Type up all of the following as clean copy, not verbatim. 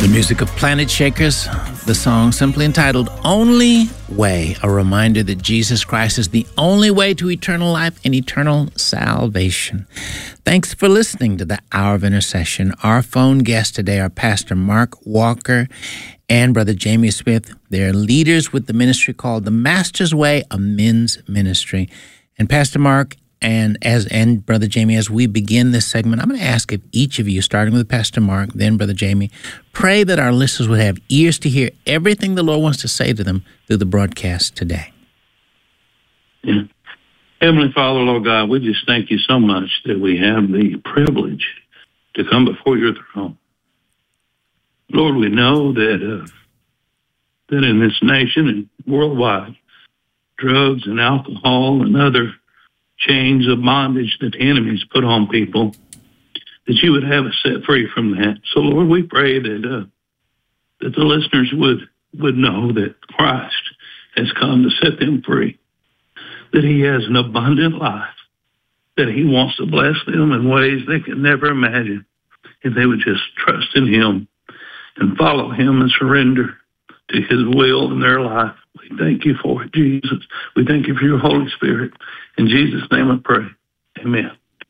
The music of Planet Shakers, the song simply entitled Only Way, a reminder that Jesus Christ is the only way to eternal life and eternal salvation. Thanks for listening to the Hour of Intercession. Our phone guests today are Pastor Mark Walker and Brother Jamie Smith. They're leaders with the ministry called The Master's Way, a men's ministry. And Pastor Mark and Brother Jamie, as we begin this segment, I'm going to ask if each of you, starting with Pastor Mark, then Brother Jamie, pray that our listeners would have ears to hear everything the Lord wants to say to them through the broadcast today. Yeah. Heavenly Father, Lord God, we just thank you so much that we have the privilege to come before your throne. Lord, we know that in this nation and worldwide, drugs and alcohol and other chains of bondage that the enemies put on people, that you would have us set free from that. So, Lord, we pray that the listeners would know that Christ has come to set them free, that he has an abundant life, that he wants to bless them in ways they can never imagine if they would just trust in him and follow him and surrender to his will in their life. We thank you for it, Jesus. We thank you for your Holy Spirit. In Jesus' name I pray. Amen.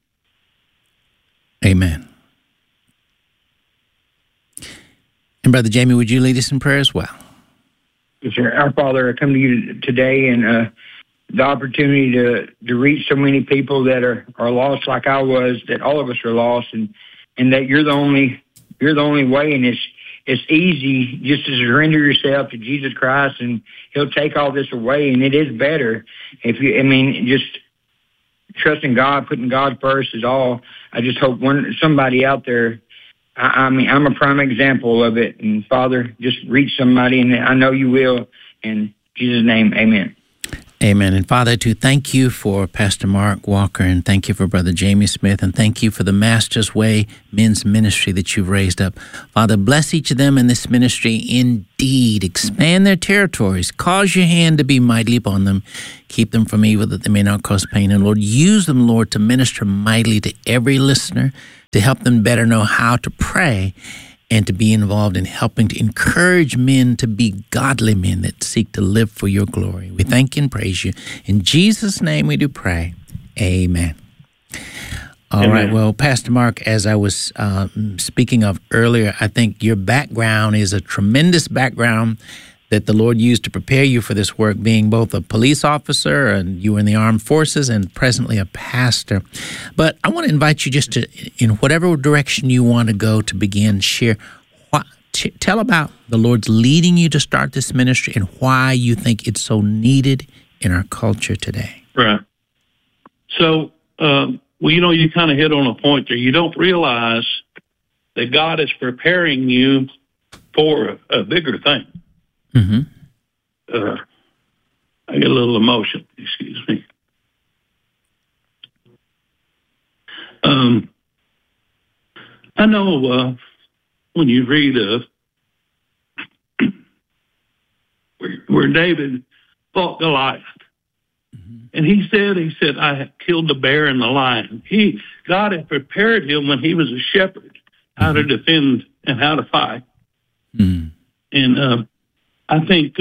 Amen. And Brother Jamie, would you lead us in prayer as well? Yes, sir. Our Father, I come to you today and the opportunity to reach so many people that are lost like I was, that all of us are lost, and that you're the only way, and it's easy just to surrender yourself to Jesus Christ, and he'll take all this away, and it is better. Just trusting God, putting God first is all. I just hope somebody out there, I'm a prime example of it, and Father, just reach somebody, and I know you will. In Jesus' name, amen. Amen. And Father, to thank you for Pastor Mark Walker, and thank you for Brother Jamie Smith, and thank you for the Master's Way men's ministry that you've raised up. Father, bless each of them in this ministry indeed. Expand their territories. Cause your hand to be mightily upon them. Keep them from evil that they may not cause pain. And Lord, use them, Lord, to minister mightily to every listener, to help them better know how to pray, and to be involved in helping to encourage men to be godly men that seek to live for your glory. We thank you and praise you. In Jesus' name we do pray. Amen. All right. Well, Pastor Mark, as I was speaking of earlier, I think your background is a tremendous background that the Lord used to prepare you for this work, being both a police officer and you were in the armed forces and presently a pastor. But I want to invite you just to, in whatever direction you want to go, to begin, share. Tell about the Lord's leading you to start this ministry and why you think it's so needed in our culture today. Right. So, you kind of hit on a point there. You don't realize that God is preparing you for a bigger thing. Mm-hmm. I get a little emotion. Excuse me. I know when you read where David fought Goliath, mm-hmm. and he said, I have killed the bear and the lion. God had prepared him when he was a shepherd how to defend and how to fight. Mm-hmm. And I think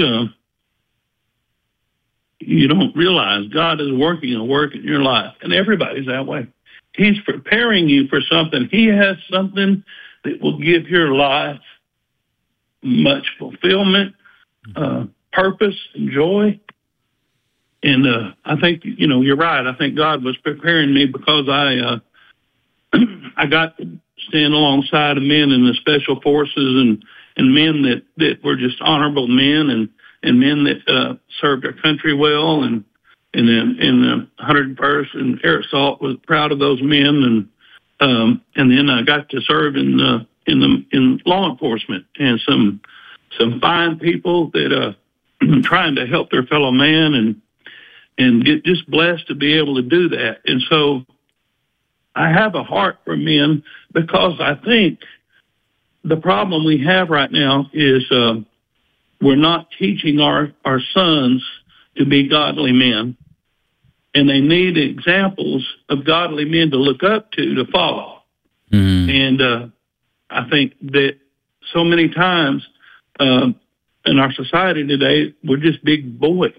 you don't realize God is working a work in your life, and everybody's that way. He's preparing you for something. He has something that will give your life much fulfillment, purpose, and joy. And I think, you're right. I think God was preparing me because I got to stand alongside of men in the special forces and men that were just honorable men and men that served our country well. And then in the 101st and Air Assault was proud of those men. And then I got to serve in law enforcement and some fine people that trying to help their fellow man and get just blessed to be able to do that. And so I have a heart for men because I think the problem we have right now is we're not teaching our sons to be godly men, and they need examples of godly men to look up to follow. Mm. And I think that so many times in our society today, we're just big boys.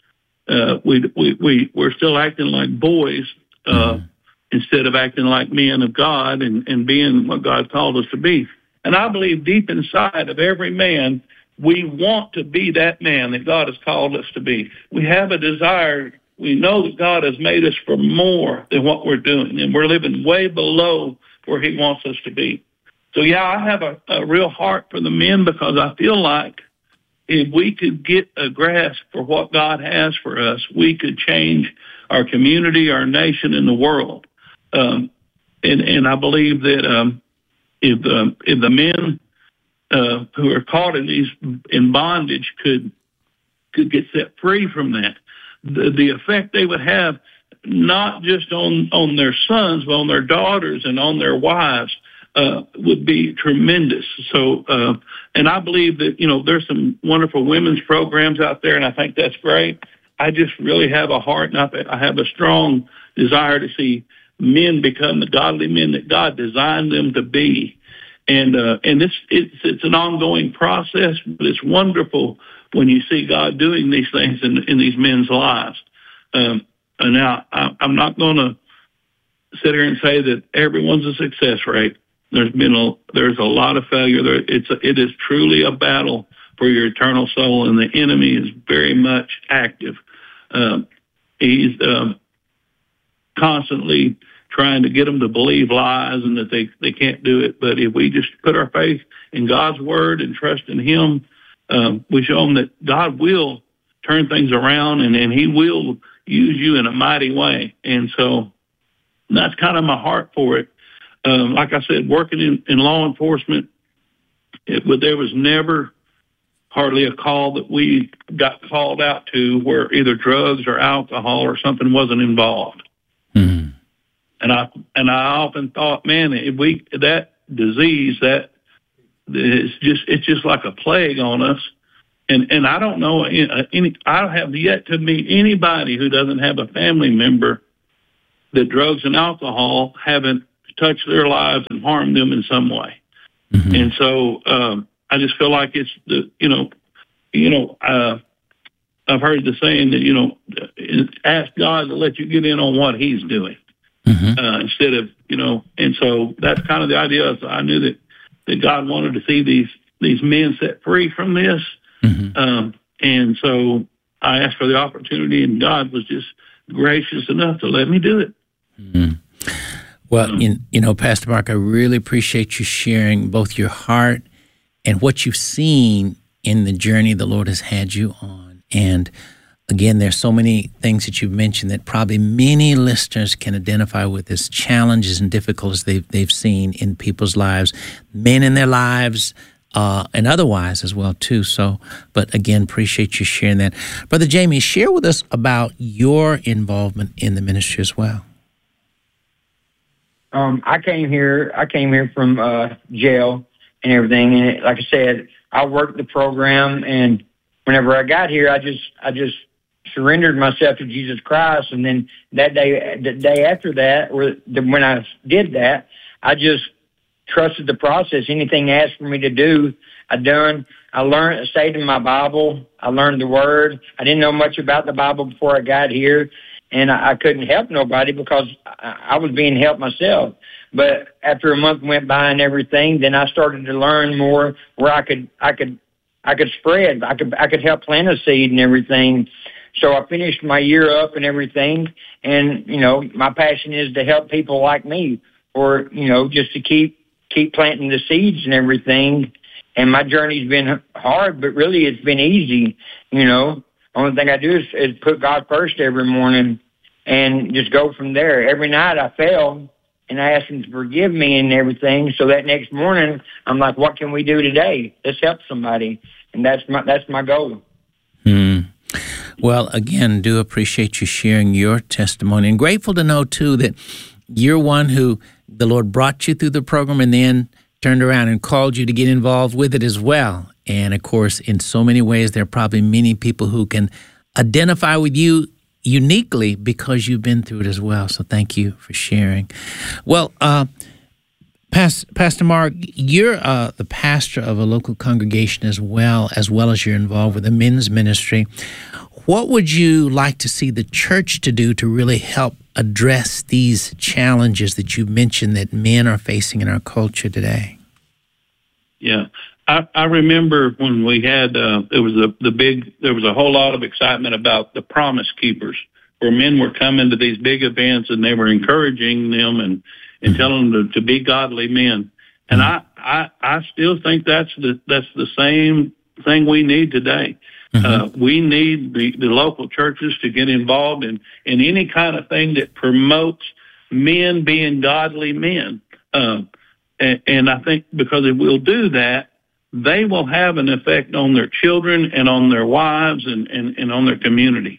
We're still acting like boys instead of acting like men of God and being what God called us to be. And I believe deep inside of every man, we want to be that man that God has called us to be. We have a desire. We know that God has made us for more than what we're doing, and we're living way below where he wants us to be. So, yeah, I have a real heart for the men, because I feel like if we could get a grasp for what God has for us, we could change our community, our nation, and the world. And I believe that if the men who are caught in bondage could get set free from that, the effect they would have, not just on their sons, but on their daughters and on their wives, would be tremendous. So, and I believe that, there's some wonderful women's programs out there, and I think that's great. I just really have a heart, and I have a strong desire to see men become the godly men that God designed them to be. And it's an ongoing process, but it's wonderful when you see God doing these things in these men's lives. And now I'm not going to sit here and say that everyone's a success rate. There's a lot of failure. It is truly a battle for your eternal soul, and the enemy is very much active. He's constantly trying to get them to believe lies and that they can't do it. But if we just put our faith in God's word and trust in him, we show them that God will turn things around, and he will use you in a mighty way. And so that's kind of my heart for it. Like I said, working in law enforcement, there was never hardly a call that we got called out to where either drugs or alcohol or something wasn't involved. Mm-hmm. And I often thought, man, that disease, it's just like a plague on us. And I don't know I have yet to meet anybody who doesn't have a family member that drugs and alcohol haven't touched their lives and harmed them in some way. Mm-hmm. And so I just feel like it's I've heard the saying that ask God to let you get in on what he's doing. Mm-hmm. Instead of, and so that's kind of the idea. So I knew that God wanted to see these men set free from this. Mm-hmm. And so I asked for the opportunity, and God was just gracious enough to let me do it. Mm-hmm. Well, Pastor Mark, I really appreciate you sharing both your heart and what you've seen in the journey the Lord has had you on. And again, there's so many things that you've mentioned that probably many listeners can identify with as challenges and difficulties they've seen in people's lives, men in their lives, and otherwise as well, too. So, but again, appreciate you sharing that. Brother Jamie, share with us about your involvement in the ministry as well. I came here from jail and everything. And like I said, I worked the program, and whenever I got here, I just surrendered myself to Jesus Christ. And then the day after that, when I did that, I just trusted the process. Anything asked for me to do, I done. I learned, I stayed in my Bible. I learned the Word. I didn't know much about the Bible before I got here, and I couldn't help nobody because I was being helped myself. But after a month went by and everything, then I started to learn more where I could spread. I could help plant a seed and everything. So I finished my year up and everything, and my passion is to help people like me, or just to keep planting the seeds and everything. And my journey's been hard, but really it's been easy. Only thing I do is put God first every morning and just go from there. Every night I fail, and I ask him to forgive me and everything. So that next morning I'm like, what can we do today? Let's help somebody. And that's my goal. Well, again, do appreciate you sharing your testimony, and grateful to know too that you're one who the Lord brought you through the program and then turned around and called you to get involved with it as well. And of course, in so many ways, there are probably many people who can identify with you uniquely because you've been through it as well. So thank you for sharing. Well, Pastor Mark, you're the pastor of a local congregation as well as you're involved with the men's ministry. What would you like to see the church to do to really help address these challenges that you mentioned that men are facing in our culture today? Yeah, I remember when we had there was a whole lot of excitement about the Promise Keepers, where men were coming to these big events and they were encouraging them and telling them to be godly men. And I still think that's the same thing we need today. We need the local churches to get involved in any kind of thing that promotes men being godly men. And I think because if we'll do that, they will have an effect on their children and on their wives and on their community.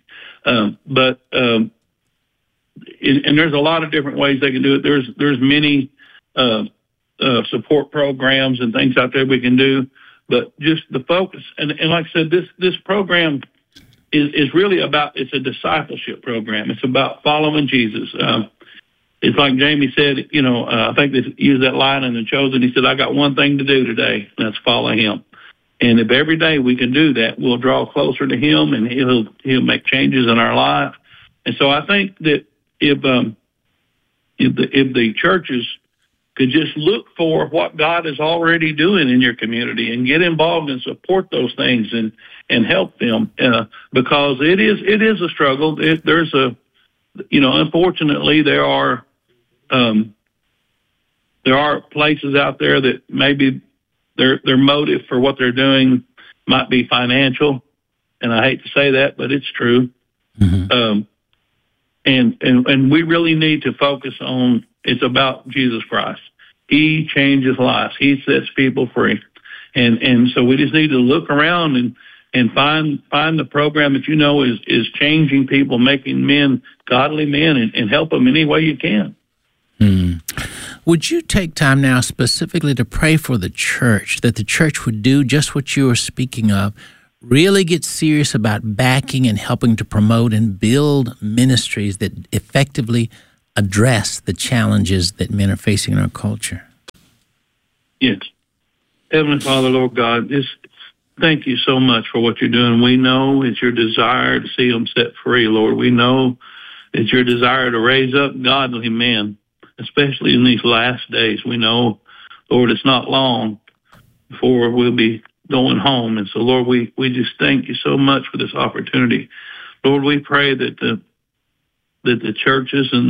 And there's a lot of different ways they can do it. There's many support programs and things out there we can do, but just the focus. And like I said, this program is really it's a discipleship program. It's about following Jesus. It's like Jamie said, I think they used that line in The Chosen. He said, I got one thing to do today, and that's follow him. And if every day we can do that, we'll draw closer to him, and he'll make changes in our life. And so I think that if the churches could just look for what God is already doing in your community and get involved and support those things and help them, because it is a struggle. Unfortunately, there are places out there that maybe their motive for what they're doing might be financial, and I hate to say that, but it's true. And we really need to focus on, it's about Jesus Christ. He changes lives. He sets people free. And so we just need to look around and find the program that is changing people, making men godly men, and help them any way you can. Would you take time now specifically to pray for the church, that the church would do just what you were speaking of, really get serious about backing and helping to promote and build ministries that effectively address the challenges that men are facing in our culture? Yes. Heavenly Father, Lord God, just thank you so much for what you're doing. We know it's your desire to see them set free, Lord. We know it's your desire to raise up godly men, especially in these last days. We know, Lord, it's not long before we'll be going home. And so, Lord, we just thank you so much for this opportunity. Lord, we pray that the churches and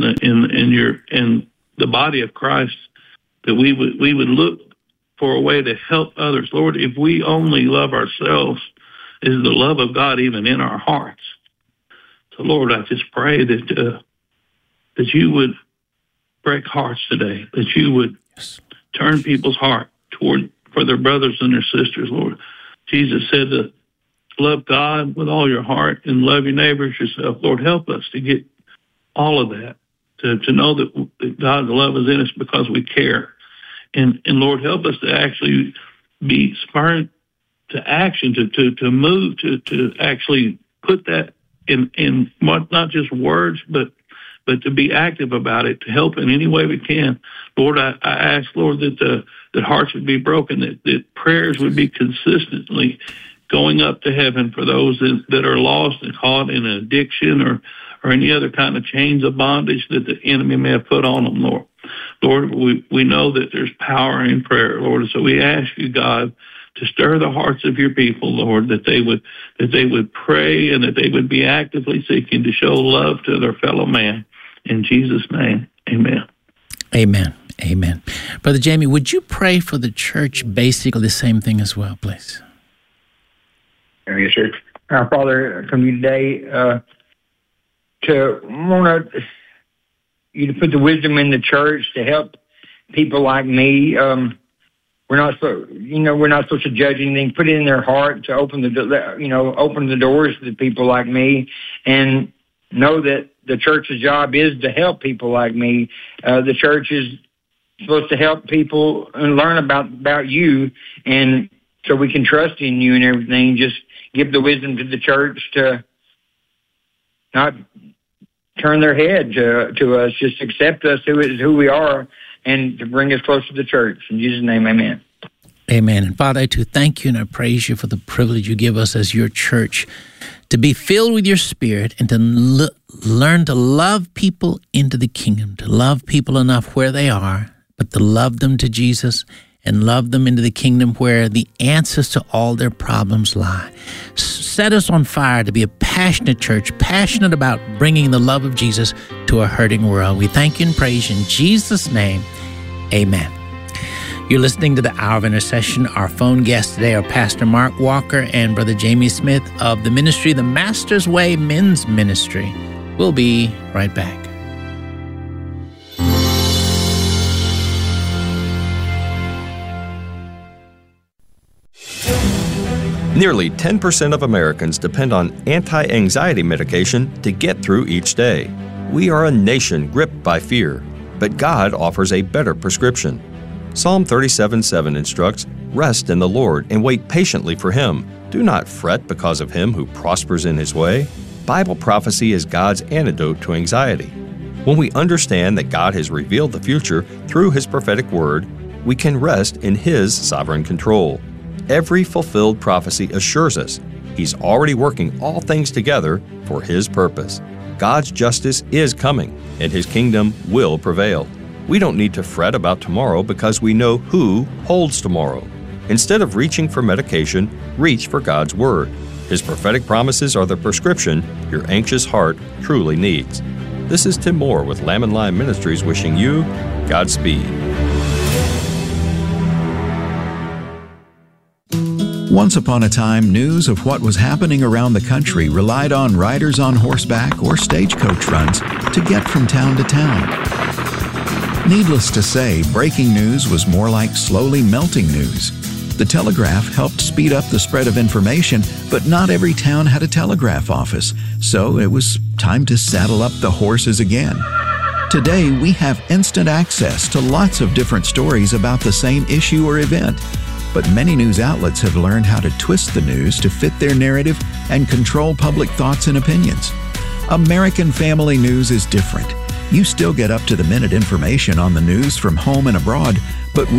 the body of Christ, that we would look for a way to help others. Lord, if we only love ourselves, is the love of God even in our hearts? So, Lord, I just pray that you would break hearts today, that you would turn people's heart for their brothers and their sisters, Lord. Jesus said to love God with all your heart and love your neighbors yourself. Lord, help us to get all of that, to know that God's love is in us because we care. And Lord, help us to actually be spurred to action, to move, to actually put that in not just words, but to be active about it, to help in any way we can. Lord, I ask, Lord, that hearts would be broken, that prayers would be consistently going up to heaven for those that are lost and caught in an addiction or any other kind of chains of bondage that the enemy may have put on them, Lord. Lord, we know that there's power in prayer, Lord, and so we ask you, God, to stir the hearts of your people, Lord, that they would pray and that they would be actively seeking to show love to their fellow man. In Jesus' name, amen. Amen. Amen. Brother Jamie, would you pray for the church basically the same thing as well, please? Yes, sir. Our Father, I come to you today to want you to put the wisdom in the church to help people like me. We're not supposed to judge anything. Put it in their heart to open the doors to people like me, and know that the church's job is to help people like me. The church is supposed to help people and learn about you, and so we can trust in you and everything. Just give the wisdom to the church to not turn their head to us. Just accept us who we are, and to bring us closer to the church. In Jesus' name, amen. Amen. And Father, I too thank you and I praise you for the privilege you give us as your church to be filled with your Spirit and to learn to love people into the kingdom, to love people enough where they are, but to love them to Jesus and love them into the kingdom where the answers to all their problems lie. Set us on fire to be a passionate church, passionate about bringing the love of Jesus to a hurting world. We thank you and praise you in Jesus' name. Amen. You're listening to the Hour of Intercession. Our phone guests today are Pastor Mark Walker and Brother Jamie Smith of the ministry, The Master's Way Men's Ministry. We'll be right back. Nearly 10% of Americans depend on anti-anxiety medication to get through each day. We are a nation gripped by fear, but God offers a better prescription. Psalm 37:7 instructs, "Rest in the Lord and wait patiently for Him. Do not fret because of him who prospers in his way." Bible prophecy is God's antidote to anxiety. When we understand that God has revealed the future through His prophetic word, we can rest in His sovereign control. Every fulfilled prophecy assures us He's already working all things together for His purpose. God's justice is coming, and His kingdom will prevail. We don't need to fret about tomorrow because we know who holds tomorrow. Instead of reaching for medication, reach for God's Word. His prophetic promises are the prescription your anxious heart truly needs. This is Tim Moore with Lamb and Lion Ministries wishing you Godspeed. Once upon a time, news of what was happening around the country relied on riders on horseback or stagecoach runs to get from town to town. Needless to say, breaking news was more like slowly melting news. The telegraph helped speed up the spread of information, but not every town had a telegraph office, so it was time to saddle up the horses again. Today, we have instant access to lots of different stories about the same issue or event, but many news outlets have learned how to twist the news to fit their narrative and control public thoughts and opinions. American Family News is different. You still get up-to-the-minute information on the news from home and abroad, but